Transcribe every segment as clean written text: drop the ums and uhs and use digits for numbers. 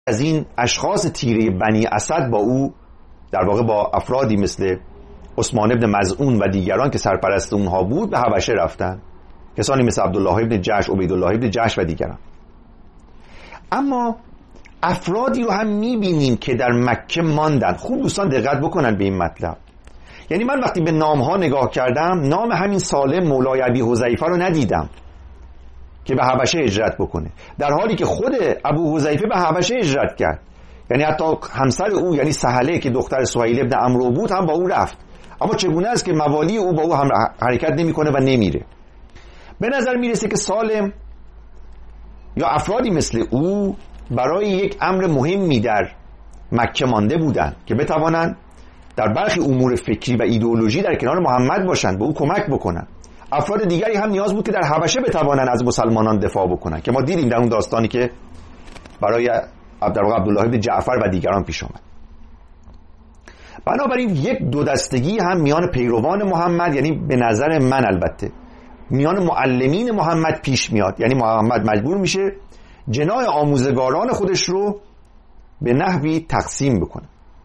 از این اشخاص تیره بنی اسد با او، در واقع با افرادی مثل عثمان ابن مظعون و دیگران که سرپرست اونها بود، به حبشه رفتن. کسانی مثل عبدالله ابن جحش، عبیدالله ابن جحش و دیگران. اما افرادی رو هم میبینیم که در مکه ماندن. خوب دوستان دقت بکنن به این مطلب. یعنی من وقتی به نامها نگاه کردم، نام همین سالم مولای ابی حذیفه رو ندیدم که به حبشه هجرت بکنه، در حالی که خود ابو حذیفه به حبشه هجرت کرد. یعنی حتی همسر او، یعنی سهله که دختر سهیل ابن عمرو بود، هم با او رفت. اما چگونه است که موالی او با او هم حرکت نمیکنه و نمیره؟ به نظر میرسه که سالم یا افرادی مثل او برای یک امر مهمی در مکه مانده بودند که بتوانند در برخی امور فکری و ایدئولوژی در کنار محمد باشند، به او کمک بکنند. افراد دیگری هم نیاز بود که در حبشه بتوانند از مسلمانان دفاع بکنند که ما دیدیم در اون داستانی که برای عبدالله بن جعفر و دیگران پیش آمد. بنابراین یک دو دستگی هم میان پیروان محمد، یعنی به نظر من البته میان معلمین محمد پیش میاد. یعنی محمد مجبور میشه جناح آموزگاران خودش رو به نحوی تقسیم بکنه.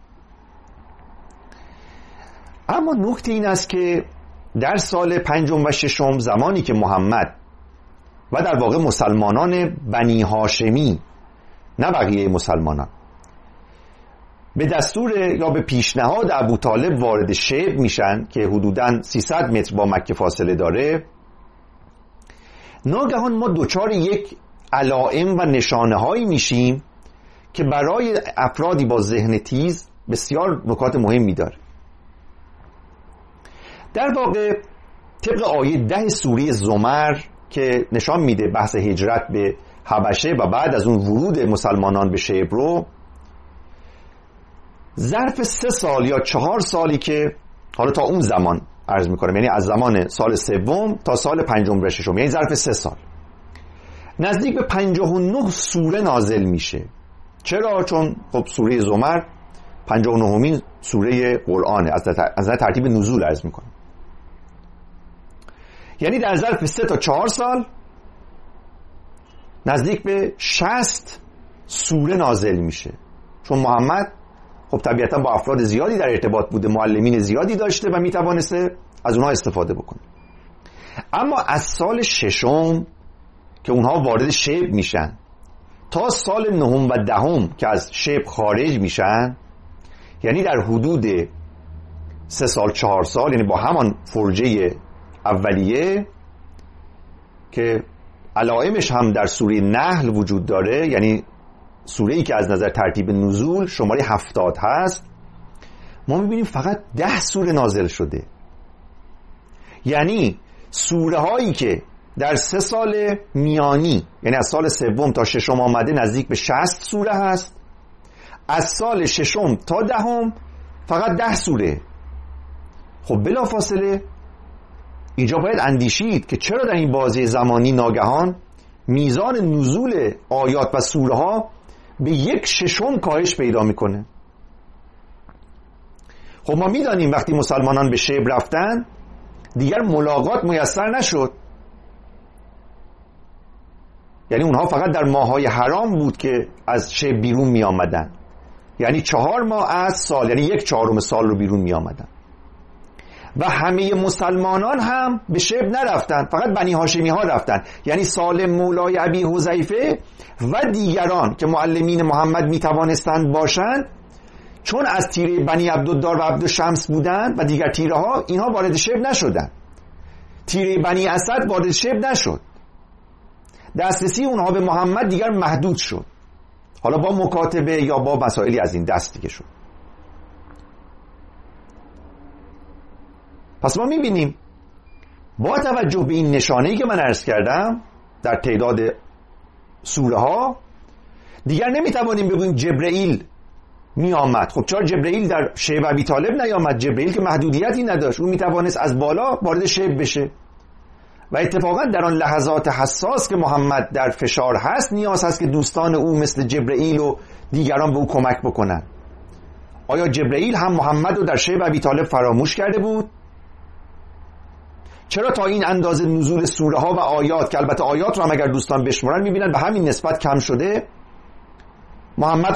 اما نکته این است که در سال 5 و 6 زمانی که محمد و در واقع مسلمانان بنی هاشمی، نه بقیه مسلمانان، به دستور یا به پیشنهاد ابو طالب وارد شیب میشن که حدوداً 300 متر با مکه فاصله داره، ناگهان ما دوچار یک علائم و نشانه هایی میشیم که برای افرادی با ذهن تیز بسیار نکات مهمی داره. در واقع طبق آیه 10 سوره زمر که نشان میده بحث هجرت به حبشه و بعد از اون ورود مسلمانان به شیب رو، ظرف 3 سال یا 4 سالی که حالا تا اون زمان عرض میکنم، یعنی از زمان سال 3 تا سال 5 و 6، یعنی ظرف 3 سال، نزدیک به 59 سوره نازل میشه. چرا؟ چون خب سوره زمر 59مین سوره قرآنه از ترتیب نزول عرض میکنم. یعنی در ظرف 3 تا 4 سال نزدیک به 60 سوره نازل میشه، چون محمد خب طبیعتا با افراد زیادی در ارتباط بوده، معلمین زیادی داشته و میتوانسته از اونها استفاده بکنه. اما از سال 6 که اونها وارد شیب میشن تا سال 9 و 10 که از شیب خارج میشن، یعنی در حدود 3 سال 4 سال، یعنی با همان فرجه اولیه که علائمش هم در سوره نحل وجود داره، یعنی سوره‌ای که از نظر ترتیب نزول شماره 70 هست، ما میبینیم فقط 10 سوره نازل شده. یعنی سوره هایی که در 3 سال میانی، یعنی از سال 3 تا 6 آمده، نزدیک به 60 سوره هست. از سال 6 تا 10 فقط 10 سوره. خب بلافاصله اینجا باید اندیشید که چرا در این بازه زمانی ناگهان میزان نزول آیات و سوره ها به 1/6 کاهش پیدا میکنه. خب ما میدانیم وقتی مسلمانان به شیب رفتن دیگر ملاقات میسر نشد، یعنی اونها فقط در ماههای حرام بود که از شیب بیرون می آمدن، یعنی 4 ماه از سال، یعنی 1/4 سال رو بیرون می آمدن. و همه مسلمانان هم به شیب نرفتن، فقط بنی هاشمی ها رفتن. یعنی سالم مولای ابی حذیفه و دیگران که معلمین محمد می توانستند باشند، چون از تیره بنی عبدالدار و عبدالشمس بودند و دیگر تیره ها، اینها وارد شیب نشدند. تیره بنی اسد وارد شیب نشد. دسترسی اونها به محمد دیگر محدود شد، حالا با مکاتبه یا با مسائلی از این دست دیگه شد. پس ما میبینیم با توجه به این نشانه‌ای که من عرض کردم در تعداد سوره ها، دیگر نمیتوانیم بگوییم جبرئیل می آمد. خب چرا جبرئیل در شیب ابی طالب نیامد؟ جبرئیل که محدودیتی نداشت، اون میتوانست از بالا وارد شیب بشه. و اتفاقا در آن لحظات حساس که محمد در فشار هست، نیاز هست که دوستان او مثل جبرئیل و دیگران به او کمک بکنن. آیا جبرئیل هم محمد رو در شیب ابی طالب فراموش کرده بود؟ چرا تا این اندازه نزول سوره ها و آیات، که البته آیات رو هم اگر دوستان بشمارن میبینن به همین نسبت کم شده، محمد